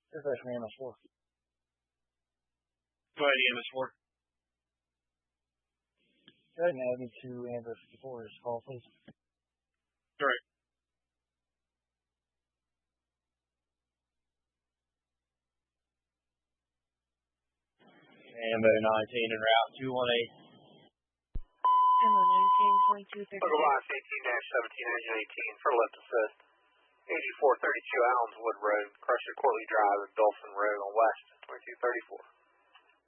Refresh me, MS4. Go ahead, EMS4. Go ahead and add me to Amber 54's call, please. All right. Amber 19 en route 218. Amber 19, 22, 30. Box 18-17, engine 18 for left assist. 8432 Allenswood Road, Crusher Courtly Drive, and Dolphin Road on west, 2234.